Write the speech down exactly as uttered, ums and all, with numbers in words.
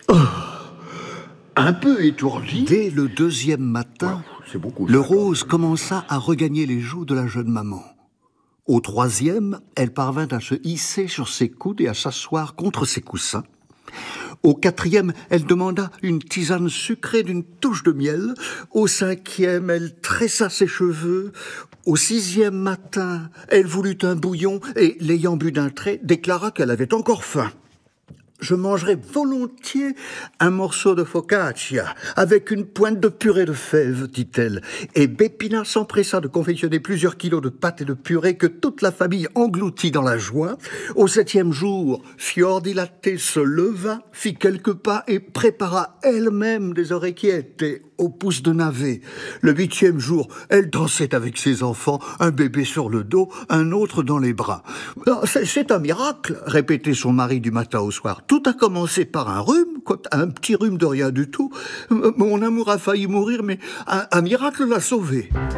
Un peu étourdi. Dès le deuxième matin, Wow, c'est beaucoup, le ça, rose commença à regagner les joues de la jeune maman. Au troisième, elle parvint à se hisser sur ses coudes et à s'asseoir contre ses coussins. Au quatrième, elle demanda une tisane sucrée d'une touche de miel. Au cinquième, elle tressa ses cheveux. Au sixième matin, elle voulut un bouillon et, l'ayant bu d'un trait, déclara qu'elle avait encore faim. Je mangerais volontiers un morceau de focaccia avec une pointe de purée de fèves, dit-elle. Et Bépina s'empressa de confectionner plusieurs kilos de pâtes et de purée que toute la famille engloutit dans la joie. Au septième jour, Fiordilatte se leva, fit quelques pas et prépara elle-même des orecchiettes au pouce de navet. Le huitième jour, elle dansait avec ses enfants, un bébé sur le dos, un autre dans les bras. « C'est, c'est un miracle », répétait son mari du matin au soir. « Tout a commencé par un rhume, un petit rhume de rien du tout. Mon amour a failli mourir, mais un, un miracle l'a sauvé. »